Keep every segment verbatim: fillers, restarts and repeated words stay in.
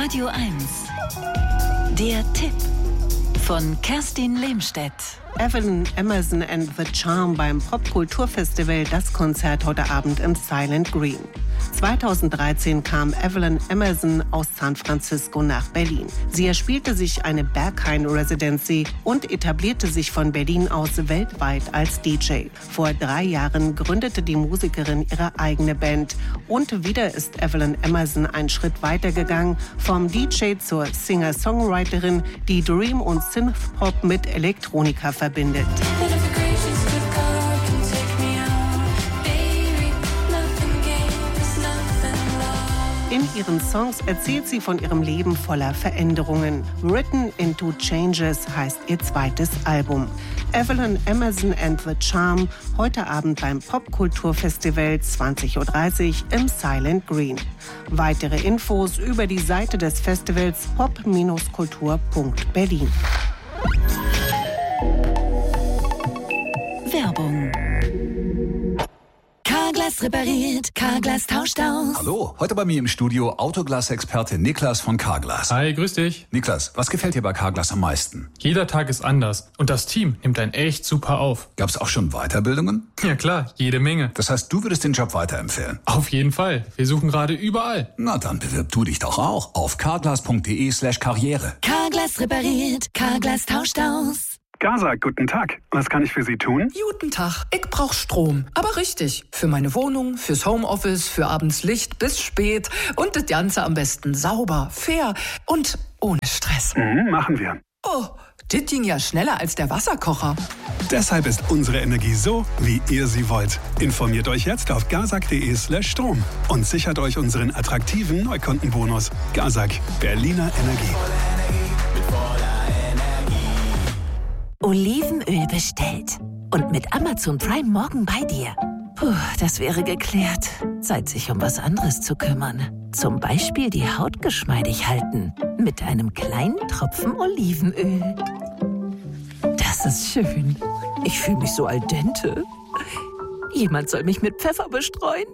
Radio eins. Der Tipp von Kerstin Lehmstedt. Evelyn Emerson and the Charm beim Popkulturfestival, das Konzert heute Abend im Silent Green. zweitausenddreizehn kam Evelyn Emerson aus San Francisco nach Berlin. Sie erspielte sich eine Berghain-Residency und etablierte sich von Berlin aus weltweit als D J. Vor drei Jahren gründete die Musikerin ihre eigene Band. Und wieder ist Evelyn Emerson einen Schritt weitergegangen, vom D J zur Singer-Songwriterin, die Dream und Synthpop mit Elektronika verbindet. In ihren Songs erzählt sie von ihrem Leben voller Veränderungen. Written into Changes heißt ihr zweites Album. Evelyn Emerson and the Charm, heute Abend beim Popkulturfestival zwanzig Uhr dreißig im Silent Green. Weitere Infos über die Seite des Festivals pop Kultur punkt berlin. Werbung. Carglass repariert, Carglass tauscht aus. Hallo, heute bei mir im Studio Autoglas-Experte Niklas von Carglass. Hi, grüß dich. Niklas, was gefällt dir bei Carglass am meisten? Jeder Tag ist anders und das Team nimmt einen echt super auf. Gab's auch schon Weiterbildungen? Ja klar, jede Menge. Das heißt, du würdest den Job weiterempfehlen? Auf jeden Fall. Wir suchen gerade überall. Na, dann bewirb du dich doch auch auf carglass.de slash karriere. Carglass repariert, Carglass tauscht aus. Gasak, guten Tag. Was kann ich für Sie tun? Guten Tag. Ich brauch Strom. Aber richtig. Für meine Wohnung, fürs Homeoffice, für abends Licht bis spät. Und das Ganze am besten sauber, fair und ohne Stress. Mhm, machen wir. Oh, das ging ja schneller als der Wasserkocher. Deshalb ist unsere Energie so, wie ihr sie wollt. Informiert euch jetzt auf gasak.de slash Strom und sichert euch unseren attraktiven Neukundenbonus. Gasak, Berliner Energie. Olivenöl bestellt. Und mit Amazon Prime morgen bei dir. Puh, das wäre geklärt. Zeit, sich um was anderes zu kümmern. Zum Beispiel die Haut geschmeidig halten. Mit einem kleinen Tropfen Olivenöl. Das ist schön. Ich fühle mich so al dente. Jemand soll mich mit Pfeffer bestreuen.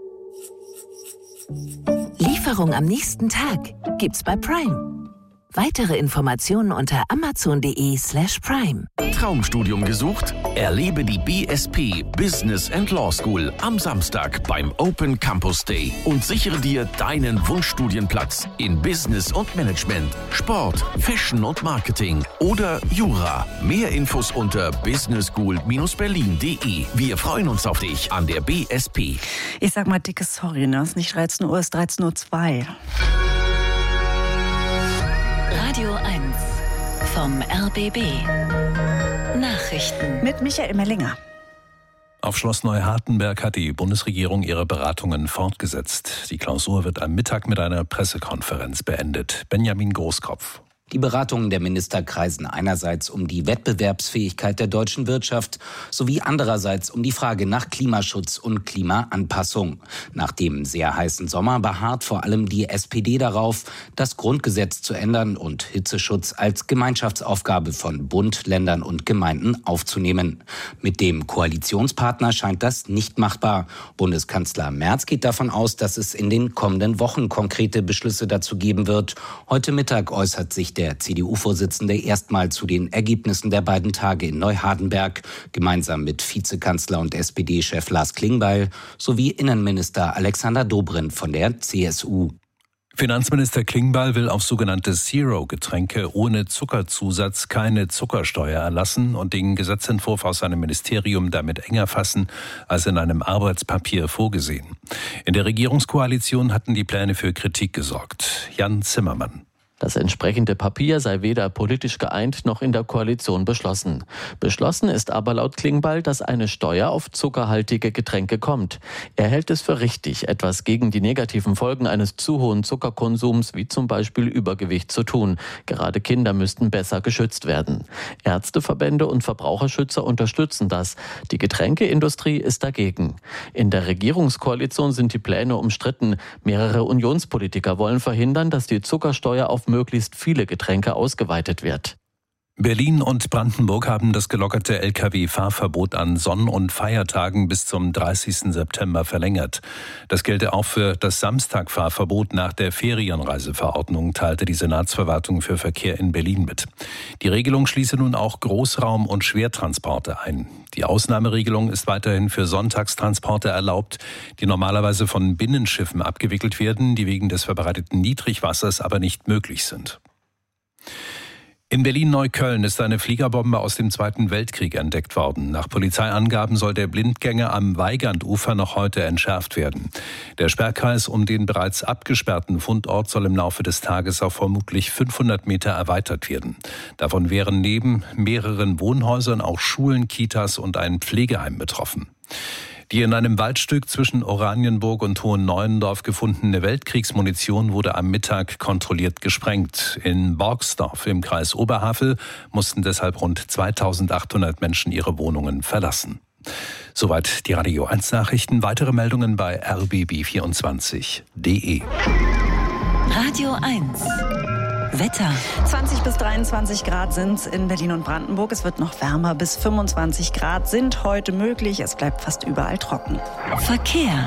Lieferung am nächsten Tag gibt's bei Prime. Weitere Informationen unter amazon.de slash prime. Traumstudium gesucht? Erlebe die B S P Business and Law School am Samstag beim Open Campus Day und sichere dir deinen Wunschstudienplatz in Business und Management, Sport, Fashion und Marketing oder Jura. Mehr Infos unter business school dash berlin punkt de. Wir freuen uns auf dich an der B S P. Ich sag mal dicke Sorry, ne? Es ist nicht dreizehn Uhr, es ist dreizehn Uhr zwei. Radio eins vom R B B. Nachrichten mit Michael Mellinger. Auf Schloss Neuhartenberg hat die Bundesregierung ihre Beratungen fortgesetzt. Die Klausur wird am Mittag mit einer Pressekonferenz beendet. Benjamin Großkopf. Die Beratungen der Minister kreisen einerseits um die Wettbewerbsfähigkeit der deutschen Wirtschaft sowie andererseits um die Frage nach Klimaschutz und Klimaanpassung. Nach dem sehr heißen Sommer beharrt vor allem die S P D darauf, das Grundgesetz zu ändern und Hitzeschutz als Gemeinschaftsaufgabe von Bund, Ländern und Gemeinden aufzunehmen. Mit dem Koalitionspartner scheint das nicht machbar. Bundeskanzler Merz geht davon aus, dass es in den kommenden Wochen konkrete Beschlüsse dazu geben wird. Heute Mittag äußert sich der C D U-Vorsitzende erstmal zu den Ergebnissen der beiden Tage in Neuhardenberg, gemeinsam mit Vizekanzler und S P D-Chef Lars Klingbeil sowie Innenminister Alexander Dobrindt von der C S U. Finanzminister Klingbeil will auf sogenannte Zero-Getränke ohne Zuckerzusatz keine Zuckersteuer erlassen und den Gesetzentwurf aus seinem Ministerium damit enger fassen als in einem Arbeitspapier vorgesehen. In der Regierungskoalition hatten die Pläne für Kritik gesorgt. Jan Zimmermann. Das entsprechende Papier sei weder politisch geeint noch in der Koalition beschlossen. Beschlossen ist aber laut Klingbeil, dass eine Steuer auf zuckerhaltige Getränke kommt. Er hält es für richtig, etwas gegen die negativen Folgen eines zu hohen Zuckerkonsums, wie zum Beispiel Übergewicht, zu tun. Gerade Kinder müssten besser geschützt werden. Ärzteverbände und Verbraucherschützer unterstützen das. Die Getränkeindustrie ist dagegen. In der Regierungskoalition sind die Pläne umstritten. Mehrere Unionspolitiker wollen verhindern, dass die Zuckersteuer auf möglichst viele Getränke ausgeweitet wird. Berlin und Brandenburg haben das gelockerte L K W-Fahrverbot an Sonn- und Feiertagen bis zum dreißigsten September verlängert. Das gelte auch für das Samstagfahrverbot nach der Ferienreiseverordnung, teilte die Senatsverwaltung für Verkehr in Berlin mit. Die Regelung schließe nun auch Großraum- und Schwertransporte ein. Die Ausnahmeregelung ist weiterhin für Sonntagstransporte erlaubt, die normalerweise von Binnenschiffen abgewickelt werden, die wegen des verbreiteten Niedrigwassers aber nicht möglich sind. In Berlin-Neukölln ist eine Fliegerbombe aus dem Zweiten Weltkrieg entdeckt worden. Nach Polizeiangaben soll der Blindgänger am Weigandufer noch heute entschärft werden. Der Sperrkreis um den bereits abgesperrten Fundort soll im Laufe des Tages auf vermutlich fünfhundert Meter erweitert werden. Davon wären neben mehreren Wohnhäusern auch Schulen, Kitas und ein Pflegeheim betroffen. Die in einem Waldstück zwischen Oranienburg und Hohen-Neuendorf gefundene Weltkriegsmunition wurde am Mittag kontrolliert gesprengt. In Borgsdorf im Kreis Oberhavel mussten deshalb rund zweitausendachthundert Menschen ihre Wohnungen verlassen. Soweit die Radio eins Nachrichten. Weitere Meldungen bei r b b vierundzwanzig punkt d e. Radio eins. Wetter. zwanzig bis dreiundzwanzig Grad sind es in Berlin und Brandenburg. Es wird noch wärmer. Bis fünfundzwanzig Grad sind heute möglich. Es bleibt fast überall trocken. Verkehr.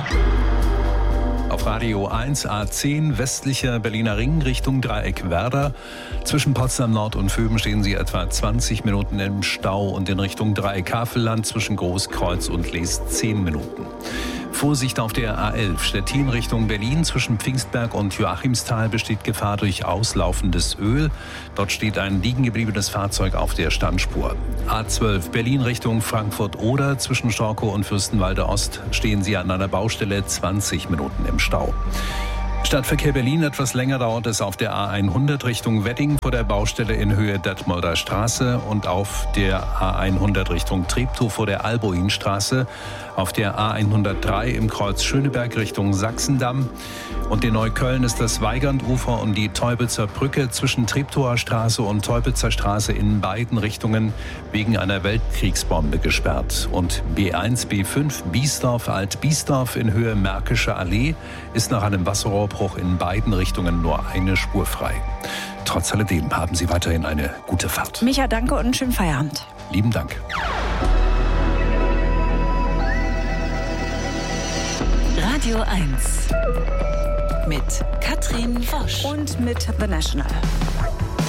Auf Radio eins A zehn westlicher Berliner Ring Richtung Dreieck Werder. Zwischen Potsdam Nord und Vöben stehen Sie etwa zwanzig Minuten im Stau und in Richtung Dreieck Havelland zwischen Großkreuz und Lees zehn Minuten. Vorsicht auf der A elf Stettin Richtung Berlin. Zwischen Pfingstberg und Joachimsthal besteht Gefahr durch auslaufendes Öl. Dort steht ein liegengebliebenes Fahrzeug auf der Standspur. A zwölf Berlin Richtung Frankfurt-Oder. Zwischen Storkow und Fürstenwalde Ost stehen Sie an einer Baustelle zwanzig Minuten im Stau. Stadtverkehr Berlin, etwas länger dauert es auf der A hundert Richtung Wedding vor der Baustelle in Höhe Detmolder Straße und auf der A hundert Richtung Treptow vor der Alboinstraße, auf der A hundertdrei im Kreuz Schöneberg Richtung Sachsendamm und in Neukölln ist das Weigandufer und die Teubitzer Brücke zwischen Treptower Straße und Teubitzer Straße in beiden Richtungen wegen einer Weltkriegsbombe gesperrt. Und B eins B fünf Biesdorf Alt-Biesdorf in Höhe Märkische Allee ist nach einem Wasserrohrbruch in beiden Richtungen nur eine Spur frei. Trotz alledem haben Sie weiterhin eine gute Fahrt. Micha, danke und einen schönen Feierabend. Lieben Dank. Radio eins mit Katrin Wosch und mit The National.